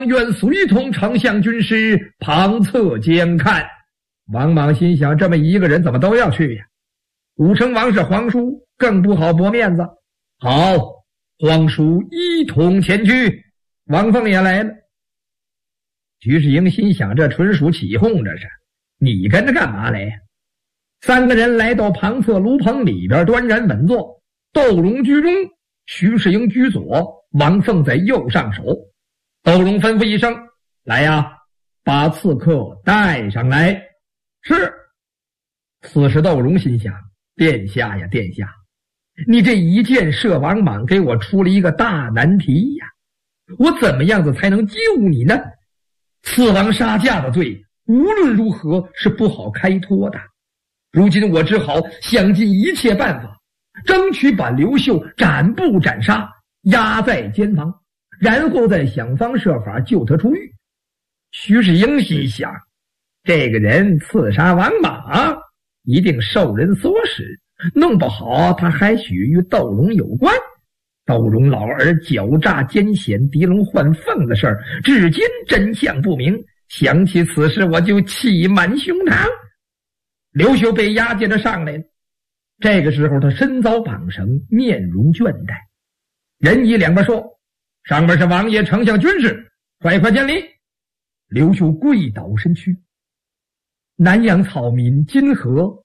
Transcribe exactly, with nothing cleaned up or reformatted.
愿随同丞相军师旁侧监看。王莽心想，这么一个人怎么都要去呀？武成王是皇叔，更不好驳面子。好，皇叔一同前去。王凤也来了。徐世英心想，这纯属起哄，这是你跟着干嘛来呀？三个人来到旁侧炉棚里边，端然稳坐。窦融居中，徐世英居左，王凤在右上手。窦融吩咐一声：“来呀，把刺客带上来。”是。此时窦融心想：殿下呀，殿下，你这一箭射王莽，给我出了一个大难题呀！我怎么样子才能救你呢？刺王杀驾的罪，无论如何是不好开脱的。如今我只好想尽一切办法，争取把刘秀斩不斩杀，压在监房，然后再想方设法救他出狱。徐世英心想，这个人刺杀王莽，一定受人唆使，弄不好他还许与窦融有关。窦融老儿狡诈奸险、狄龙换凤的事儿，至今真相不明。想起此事，我就气满胸膛。刘秀被押解着上来了，这个时候他身遭绑绳，面容倦怠。人一两边说：“上面是王爷、丞相、军士，快快见礼。”刘秀跪倒身躯：“南阳草民今何